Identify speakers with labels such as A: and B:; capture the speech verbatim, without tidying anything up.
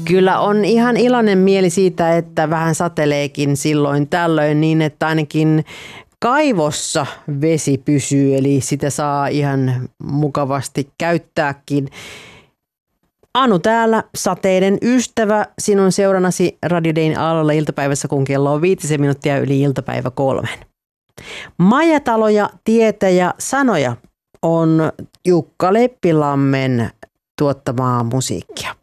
A: Kyllä on ihan iloinen mieli siitä, että vähän sateleekin silloin tällöin niin, että ainakin kaivossa vesi pysyy, eli sitä saa ihan mukavasti käyttääkin. Anu täällä, sateiden ystävä, sinun seurannasi Radio Dayn aallolla iltapäivässä, kun kello on viitisen minuuttia yli iltapäivä kolmen. Majataloja, tietä ja sanoja on Jukka Leppilammen tuottamaa musiikkia.